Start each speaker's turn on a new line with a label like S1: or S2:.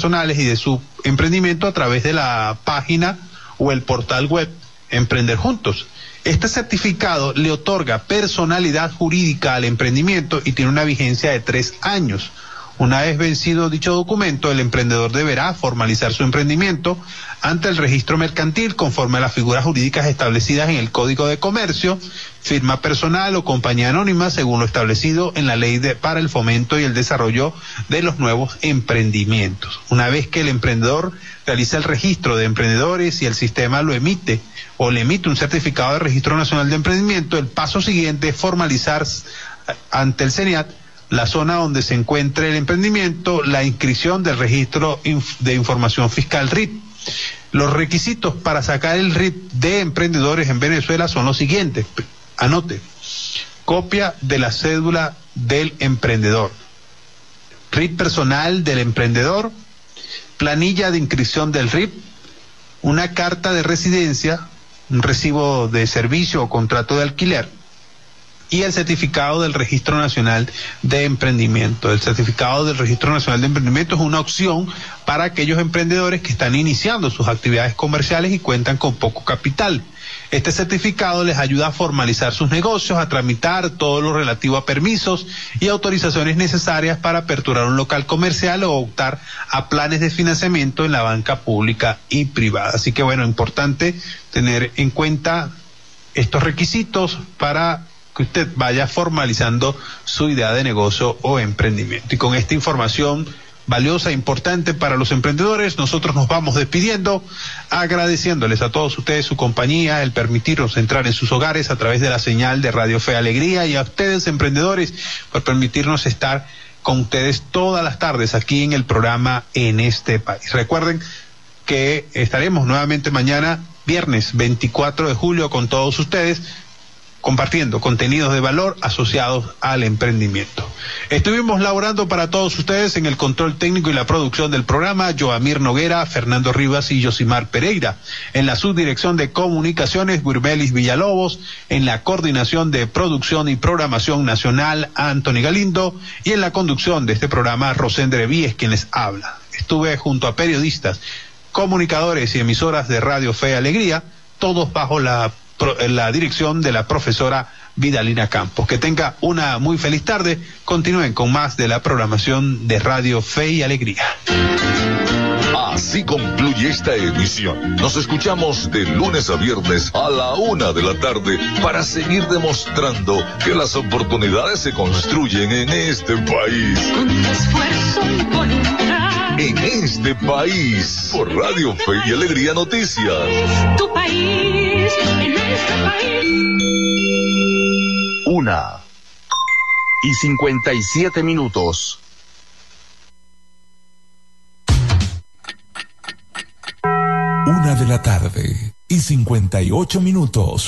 S1: personales y de su emprendimiento a través de la página o el portal web Emprender Juntos. Este certificado le otorga personalidad jurídica al emprendimiento y tiene una vigencia de 3 años. Una vez vencido dicho documento, el emprendedor deberá formalizar su emprendimiento ante el registro mercantil conforme a las figuras jurídicas establecidas en el Código de Comercio, firma personal o compañía anónima según lo establecido en la Ley para el Fomento y el Desarrollo de los Nuevos Emprendimientos. Una vez que el emprendedor realiza el registro de emprendedores y el sistema lo emite o le emite un certificado de Registro Nacional de Emprendimiento, el paso siguiente es formalizar ante el CENIAT la zona donde se encuentre el emprendimiento, la inscripción del registro de información fiscal RIT. Los requisitos para sacar el RIT de emprendedores en Venezuela son los siguientes. Anote: copia de la cédula del emprendedor, RIT personal del emprendedor, planilla de inscripción del RIT, una carta de residencia, un recibo de servicio o contrato de alquiler, y el certificado del Registro Nacional de Emprendimiento. El certificado del Registro Nacional de Emprendimiento es una opción para aquellos emprendedores que están iniciando sus actividades comerciales y cuentan con poco capital. Este certificado les ayuda a formalizar sus negocios, a tramitar todo lo relativo a permisos y autorizaciones necesarias para aperturar un local comercial o optar a planes de financiamiento en la banca pública y privada. Así que bueno, importante tener en cuenta estos requisitos para que usted vaya formalizando su idea de negocio o emprendimiento. Y con esta información valiosa e importante para los emprendedores, nosotros nos vamos despidiendo, agradeciéndoles a todos ustedes su compañía, el permitirnos entrar en sus hogares a través de la señal de Radio Fe y Alegría, y a ustedes, emprendedores, por permitirnos estar con ustedes todas las tardes aquí en el programa En Este País. Recuerden que estaremos nuevamente mañana, viernes 24 de julio, con todos ustedes, compartiendo contenidos de valor asociados al emprendimiento. Estuvimos laborando para todos ustedes en el control técnico y la producción del programa, Joamir Noguera, Fernando Rivas y Yosimar Pereira. En la subdirección de comunicaciones, Gurbelis Villalobos. En la coordinación de producción y programación nacional, Anthony Galindo. Y en la conducción de este programa, Rosendre Víez, quien les habla. Estuve junto a periodistas, comunicadores y emisoras de Radio Fe y Alegría, todos bajo la dirección de la profesora Vidalina Campos. Que tenga una muy feliz tarde. Continúen con más de la programación de Radio Fe y Alegría.
S2: Así concluye esta emisión. Nos escuchamos de lunes a viernes a la 1 de la tarde para seguir demostrando que las oportunidades se construyen en este país.
S3: Con tu esfuerzo y voluntad.
S2: En este país, por Radio Fe y Alegría Noticias.
S3: Tu país, en este país.
S4: 1:57.
S5: 1:58 PM.